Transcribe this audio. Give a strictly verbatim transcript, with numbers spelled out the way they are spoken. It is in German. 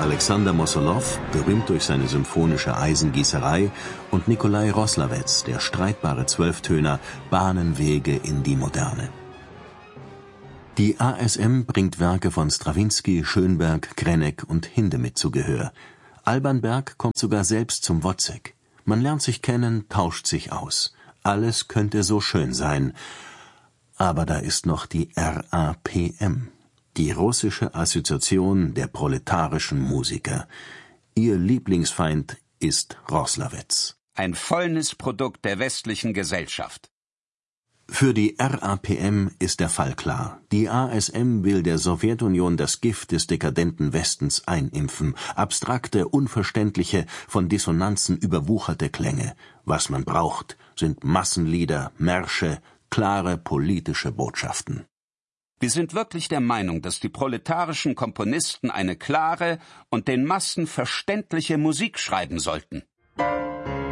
Alexander Mossolow, berühmt durch seine symphonische Eisengießerei, und Nikolai Roslawetz, der streitbare Zwölftöner, bahnen Wege in die Moderne. Die A S M bringt Werke von Strawinski, Schönberg, Krennek und Hindemith zu Gehör. Alban Berg kommt sogar selbst zum Wozzeck. Man lernt sich kennen, tauscht sich aus. Alles könnte so schön sein. Aber da ist noch die R A P M, die russische Assoziation der proletarischen Musiker. Ihr Lieblingsfeind ist Roslawetz. Ein Fäulnisprodukt der westlichen Gesellschaft. Für die R A P M ist der Fall klar. Die A S M will der Sowjetunion das Gift des dekadenten Westens einimpfen. Abstrakte, unverständliche, von Dissonanzen überwucherte Klänge. Was man braucht, sind Massenlieder, Märsche, klare politische Botschaften. Wir sind wirklich der Meinung, dass die proletarischen Komponisten eine klare und den Massen verständliche Musik schreiben sollten.